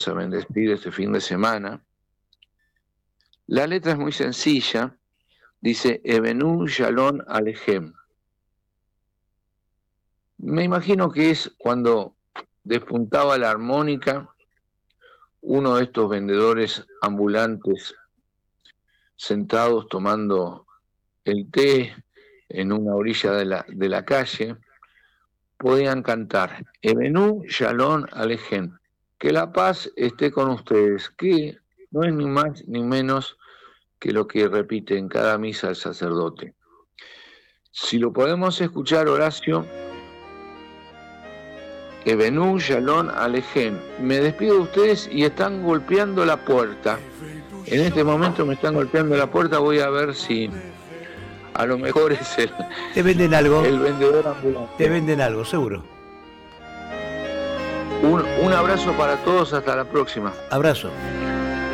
a bendecir este fin de semana. La letra es muy sencilla, dice Evenu Shalom Alejem. Me imagino que es cuando despuntaba la armónica, uno de estos vendedores ambulantes sentados tomando el té en una orilla de la calle, podían cantar Evenu Shalom Alejem, que la paz esté con ustedes, que no es ni más ni menos que lo que repite en cada misa el sacerdote. Si lo podemos escuchar, Horacio, Evenu Shalom Alejem. Me despido de ustedes y están golpeando la puerta. En este momento me están golpeando la puerta, voy a ver si a lo mejor es te venden algo. El vendedor ambulante. Te venden algo, seguro. Un abrazo para todos, hasta la próxima. Abrazo.